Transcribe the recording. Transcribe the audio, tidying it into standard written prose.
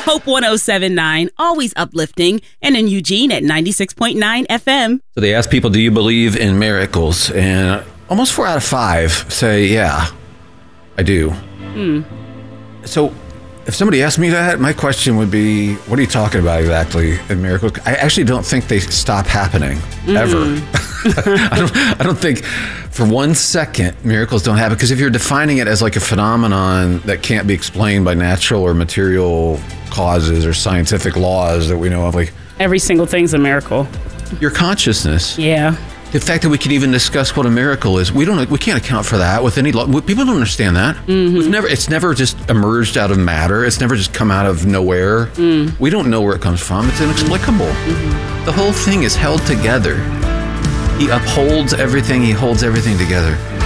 Hope 107.9, always uplifting, and in Eugene at 96.9 FM. So they ask people, do you believe in miracles? And almost 4 out of 5 say, yeah, I do. So if somebody asked me that, my question would be, what are you talking about exactly in miracles? I actually don't think they stop happening, ever. I don't think for 1 second miracles don't happen, because if you're defining it as like a phenomenon that can't be explained by natural or material causes or scientific laws that we know of, like Every single thing's a miracle. your consciousness. Yeah. The fact that we can even discuss what a miracle is, we can't account for that with any law. People don't understand that. It's never just emerged out of matter. It's never just come out of nowhere. We don't know where it comes from. It's inexplicable. The whole thing is held together. He upholds everything. He holds everything together.